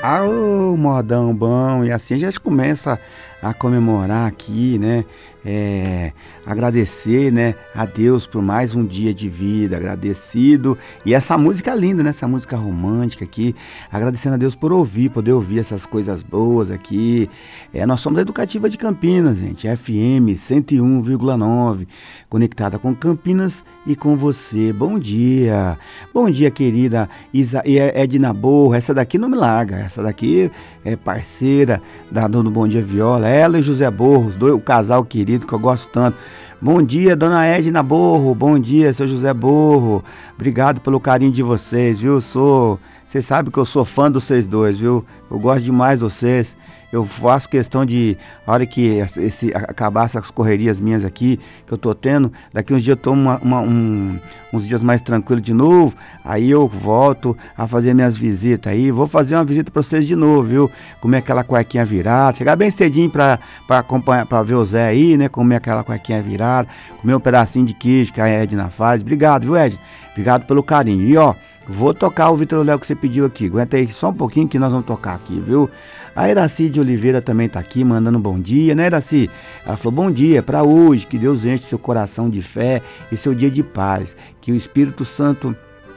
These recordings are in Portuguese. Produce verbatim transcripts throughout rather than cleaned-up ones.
Ah, ô, modão bom. E assim a gente começa a comemorar aqui, né? É, agradecer, né, a Deus por mais um dia de vida, agradecido. E essa música linda, né? Essa música romântica aqui, agradecendo a Deus por ouvir, poder ouvir essas coisas boas aqui. É, nós somos a Educativa de Campinas, gente, F M cento e um vírgula nove, conectada com Campinas e com você. Bom dia, bom dia, querida Isa, Edna Borro. Essa daqui não me larga, essa daqui é parceira da Dona Bom Dia Viola, ela e José Borro, o casal querido que eu gosto tanto. Bom dia, dona Edna Borro, bom dia, seu José Borro, obrigado pelo carinho de vocês, viu, sou, vocês sabem que eu sou fã dos vocês dois, viu, eu gosto demais de vocês. Eu faço questão de, a hora que esse, acabar essas correrias minhas aqui, que eu tô tendo, daqui uns dias eu tô uma, uma, um, uns dias mais tranquilo de novo, aí eu volto a fazer minhas visitas aí, vou fazer uma visita pra vocês de novo, viu? Comer aquela cuequinha virada, chegar bem cedinho pra, pra acompanhar, pra ver o Zé aí, né? Comer aquela cuequinha virada, comer um pedacinho de queijo que a Edna faz. Obrigado, viu, Edna? Obrigado pelo carinho. E ó, vou tocar o Vitor Léo que você pediu aqui, aguenta aí só um pouquinho que nós vamos tocar aqui, viu? A Iraci de Oliveira também tá aqui, mandando um bom dia, né, Iraci? Ela falou, bom dia, para hoje, que Deus enche seu coração de fé e seu dia de paz, que o Espírito Santo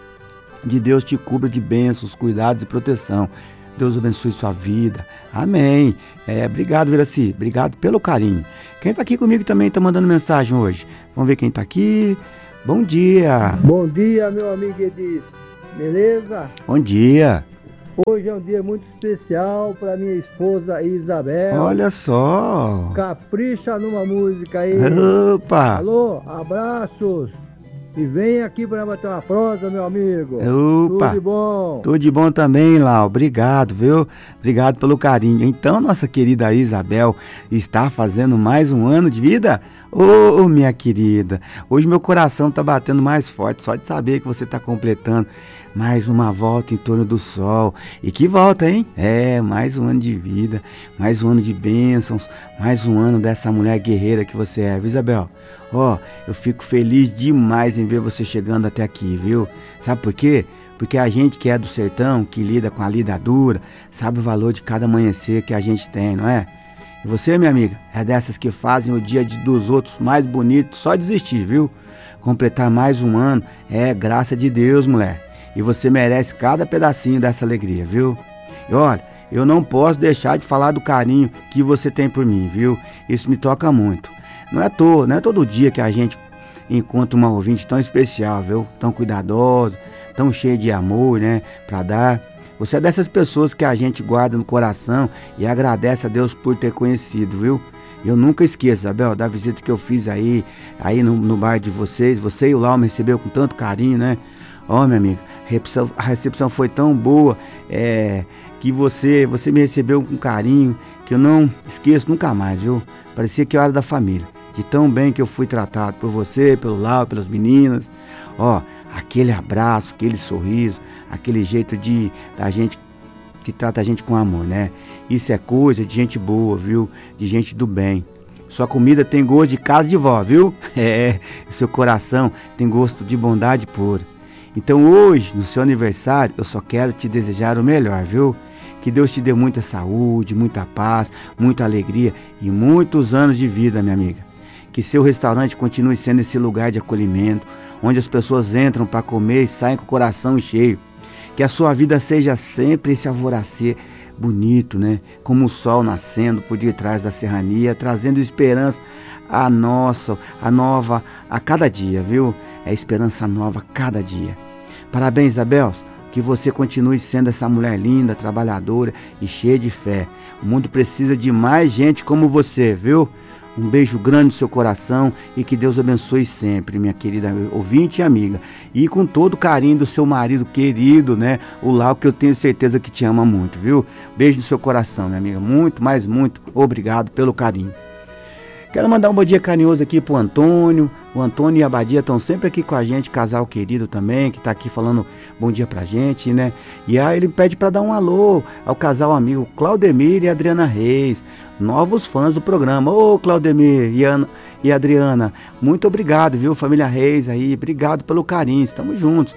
de Deus te cubra de bênçãos, cuidados e proteção. Deus abençoe sua vida, amém. É, obrigado, Iraci, obrigado pelo carinho. Quem tá aqui comigo também tá mandando mensagem hoje, vamos ver quem tá aqui. Bom dia. Bom dia, meu amigo Edith, beleza? Bom dia. Hoje é um dia muito especial para minha esposa Isabel. Olha só. Capricha numa música aí. Opa. Alô, abraços. E vem aqui para bater uma prosa, meu amigo. Opa. Tudo de bom. Tudo de bom também, Lau. Obrigado, viu? Obrigado pelo carinho. Então, nossa querida Isabel está fazendo mais um ano de vida? Ô, oh, minha querida, hoje meu coração tá batendo mais forte só de saber que você tá completando mais uma volta em torno do sol. E que volta, hein? É, mais um ano de vida, mais um ano de bênçãos, mais um ano dessa mulher guerreira que você é, viu, Isabel? Ó, oh, eu fico feliz demais em ver você chegando até aqui, viu? Sabe por quê? Porque a gente que é do sertão, que lida com a lida dura, sabe o valor de cada amanhecer que a gente tem, não é? E você, minha amiga, é dessas que fazem o dia de, dos outros mais bonito, só desistir, viu? Completar mais um ano é graça de Deus, mulher. E você merece cada pedacinho dessa alegria, viu? E olha, eu não posso deixar de falar do carinho que você tem por mim, viu? Isso me toca muito. Não é à toa, não é todo dia que a gente encontra uma ouvinte tão especial, viu? Tão cuidadosa, tão cheia de amor, né? Pra dar. Você é dessas pessoas que a gente guarda no coração e agradece a Deus por ter conhecido, viu? Eu nunca esqueço, Isabel, da visita que eu fiz aí, aí no, no bar de vocês. Você e o Lau me recebeu com tanto carinho, né? Ó, oh, minha amiga, a recepção, a recepção foi tão boa, é, que você, você me recebeu com carinho, que eu não esqueço nunca mais, viu? Parecia que eu era da família, de tão bem que eu fui tratado por você, pelo Lau, pelas meninas. Ó, oh, aquele abraço, aquele sorriso, aquele jeito de da gente que trata a gente com amor, né? Isso é coisa de gente boa, viu? De gente do bem. Sua comida tem gosto de casa de vó, viu? É, seu coração tem gosto de bondade pura. Então hoje, no seu aniversário, eu só quero te desejar o melhor, viu? Que Deus te dê muita saúde, muita paz, muita alegria e muitos anos de vida, minha amiga. Que seu restaurante continue sendo esse lugar de acolhimento, onde as pessoas entram para comer e saem com o coração cheio. Que a sua vida seja sempre esse alvorecer bonito, né? Como o sol nascendo por detrás da serrania, trazendo esperança a nossa, a nova, a cada dia, viu? É esperança nova a cada dia. Parabéns, Isabel, que você continue sendo essa mulher linda, trabalhadora e cheia de fé. O mundo precisa de mais gente como você, viu? Um beijo grande no seu coração e que Deus abençoe sempre, minha querida ouvinte e amiga. E com todo o carinho do seu marido querido, né? O Lau, que eu tenho certeza que te ama muito, viu? Beijo no seu coração, minha amiga. Muito, mas muito obrigado pelo carinho. Quero mandar um bom dia carinhoso aqui pro Antônio. O Antônio e a Badia estão sempre aqui com a gente, casal querido também, que tá aqui falando bom dia pra gente, né? E aí ele pede para dar um alô ao casal amigo Claudemir e Adriana Reis, novos fãs do programa. Ô, Claudemir e, Ana, e Adriana, muito obrigado, viu? Família Reis aí, obrigado pelo carinho, estamos juntos.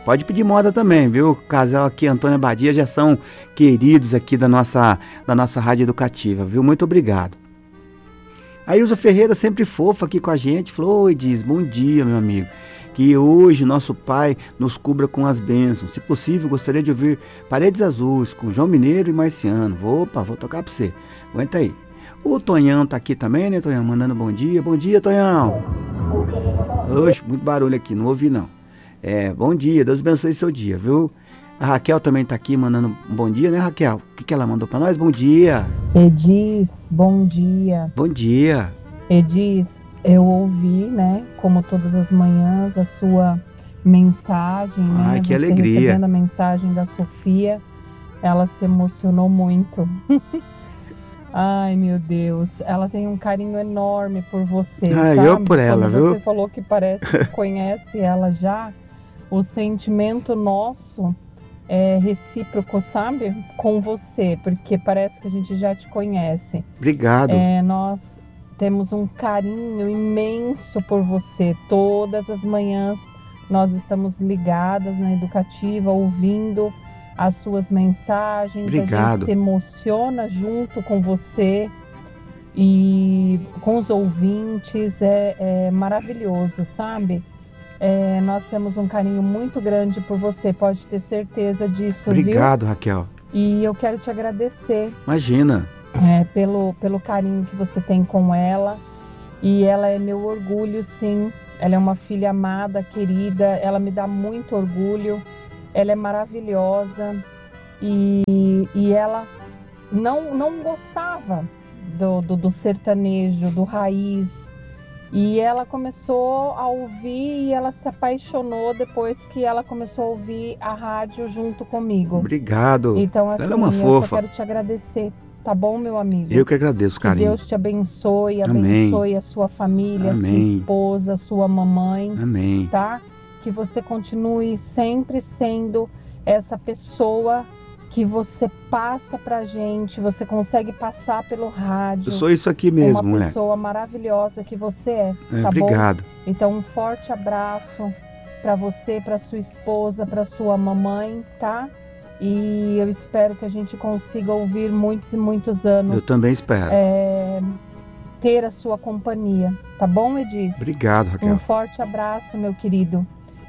Pode pedir moda também, viu? O casal aqui, Antônio e Abadia, já são queridos aqui da nossa, da nossa rádio educativa, viu? Muito obrigado. A Ilza Ferreira, sempre fofa aqui com a gente, falou: oi, diz, bom dia, meu amigo. Que hoje nosso Pai nos cubra com as bênçãos. Se possível, gostaria de ouvir Paredes Azuis com João Mineiro e Marciano. Vou, opa, vou tocar pra você. Aguenta aí. O Tonhão tá aqui também, né, Tonhão? Mandando bom dia. Bom dia, Tonhão. Oxe, muito barulho aqui, não ouvi não. É, bom dia, Deus abençoe seu dia, viu? A Raquel também tá aqui mandando um bom dia, né, Raquel? O que, que ela mandou pra nós? Bom dia. Edis, bom dia. Bom dia. Edis, eu ouvi, né, como todas as manhãs, a sua mensagem, né? Ai, que Você alegria. recebendo a mensagem da Sofia, ela se emocionou muito. Ai, meu Deus, ela tem um carinho enorme por você, Ah, sabe? eu por ela, Quando viu? você falou que parece que conhece ela já, o sentimento nosso é recíproco, sabe? Com você, porque parece que a gente já te conhece. Obrigado. É, nós temos um carinho imenso por você. Todas as manhãs nós estamos ligadas na educativa, ouvindo as suas mensagens. Obrigado. A gente se emociona junto com você e com os ouvintes. É, é maravilhoso, sabe? É, nós temos um carinho muito grande por você, pode ter certeza disso, Obrigado, viu? Raquel. E eu quero te agradecer. Imagina. É, pelo, pelo carinho que você tem com ela. E ela é meu orgulho, sim. Ela é uma filha amada, querida. Ela me dá muito orgulho. Ela é maravilhosa. E, e ela não, não gostava do, do, do sertanejo, do raiz. E ela começou a ouvir e ela se apaixonou depois que ela começou a ouvir a rádio junto comigo. Obrigado. Então, assim, Ela é uma eu fofa. só quero te agradecer. Tá bom, meu amigo? Eu que agradeço, Que carinho. Deus te abençoe, Amém. abençoe a sua família, Amém. a sua esposa, a sua mamãe, Amém. tá? Que você continue sempre sendo essa pessoa que você passa pra gente, você consegue passar pelo rádio. Eu sou isso aqui mesmo, uma mulher. pessoa maravilhosa que você é, É, tá obrigado. bom? Então, um forte abraço pra você, pra sua esposa, pra sua mamãe, tá? E eu espero que a gente consiga ouvir muitos e muitos anos. Eu também espero. É, ter a sua companhia, tá bom, Edis? Obrigado, Raquel. Um forte abraço, meu querido.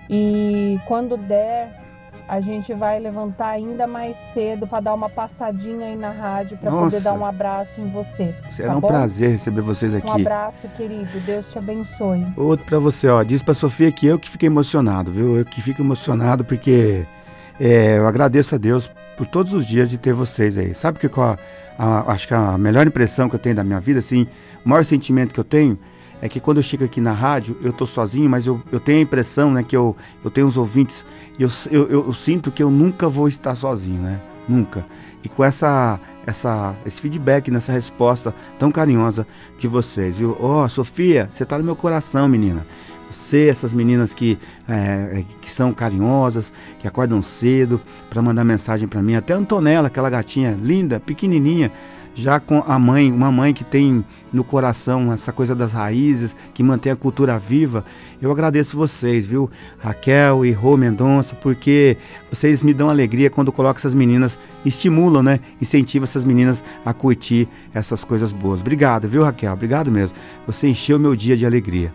E quando der, a gente vai levantar ainda mais cedo para dar uma passadinha aí na rádio para poder Nossa. dar um abraço em você. Será tá um bom? prazer receber vocês Um aqui. abraço, querido. Deus te abençoe. Outro pra você, ó. Diz pra Sofia que eu que fiquei emocionado, viu? Eu que fico emocionado porque é, eu agradeço a Deus por todos os dias de ter vocês aí. Sabe que qual a, a, acho que a melhor impressão que eu tenho da minha vida, assim, o maior sentimento que eu tenho é que quando eu chego aqui na rádio, eu tô sozinho, mas eu, eu tenho a impressão, né, que eu, eu tenho os ouvintes e eu, eu, eu, eu sinto que eu nunca vou estar sozinho, né? Nunca. E com essa, essa, esse feedback, nessa resposta tão carinhosa de vocês, viu? Ó, oh, Sofia, você tá no meu coração, menina. Você, essas meninas que, é, que são carinhosas, que acordam cedo para mandar mensagem para mim. Até a Antonella, aquela gatinha linda, pequenininha, já com a mãe, uma mãe que tem no coração essa coisa das raízes, que mantém a cultura viva. Eu agradeço vocês, viu? Raquel e Rô Mendonça, porque vocês me dão alegria quando colocam essas meninas, estimulam, né? Incentivam essas meninas a curtir essas coisas boas. Obrigado, viu, Raquel? Obrigado mesmo. Você encheu meu dia de alegria.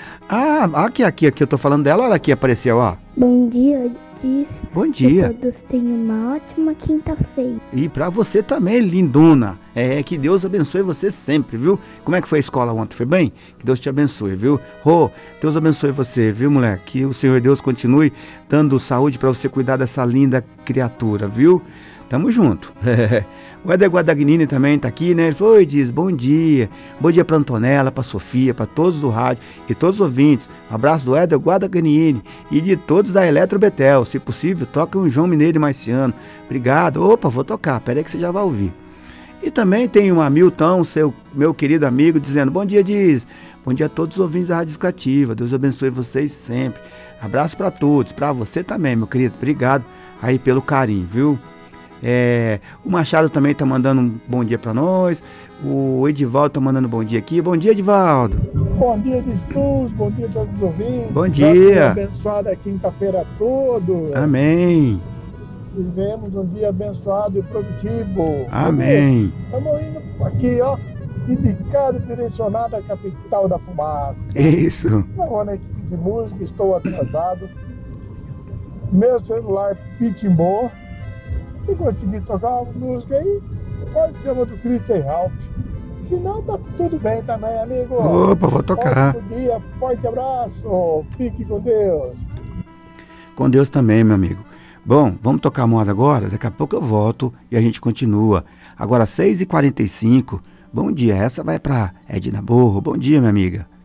Ah, aqui, aqui, aqui, eu tô falando dela, olha aqui, apareceu, ó. Bom dia, Diz. Bom dia. Que todos tenham uma ótima quinta-feira. E pra você também, lindona. É, que Deus abençoe você sempre, viu? Como é que foi a escola ontem? Foi bem? Que Deus te abençoe, viu? Rô, Deus abençoe você, viu, mulher? Que o Senhor Deus continue dando saúde pra você cuidar dessa linda criatura, viu? Tamo junto. O Éder Guadagnini também tá aqui, né? Ele falou: oi, diz, bom dia. Bom dia pra Antonella, pra Sofia, pra todos do rádio e todos os ouvintes. Um abraço do Éder Guadagnini e de todos da Eletro Betel. Se possível, toca um João Mineiro e Marciano. Obrigado. Opa, vou tocar. Pera aí que você já vai ouvir. E também tem o Hamilton, seu, meu querido amigo, dizendo: bom dia, diz. Bom dia a todos os ouvintes da Rádio Educativa. Deus abençoe vocês sempre. Abraço pra todos. Pra você também, meu querido. Obrigado aí pelo carinho, viu? É, o Machado também tá mandando um bom dia para nós. O Edivaldo tá mandando um bom dia aqui. Bom dia, Edivaldo. Bom dia, Jesus. Bom dia a todos os ouvintes. Bom dia. Abençoada quinta-feira a todos. Amém. Vivemos um dia abençoado e produtivo. Amém. Estamos indo aqui, ó, indicado, direcionado à capital da fumaça. Isso. Não vou na equipe de música, estou atrasado. Meu celular pitimbou. Se conseguir tocar uma música aí, pode ser uma do Christian Ralph. Se não, tá tudo bem também, amigo. Opa, vou tocar. Bom dia, forte abraço. Fique com Deus. Com Deus também, meu amigo. Bom, vamos tocar a moda agora? Daqui a pouco eu volto e a gente continua. Agora, seis e quarenta e cinco. Bom dia. Essa vai para Edna Borro. Bom dia, minha amiga.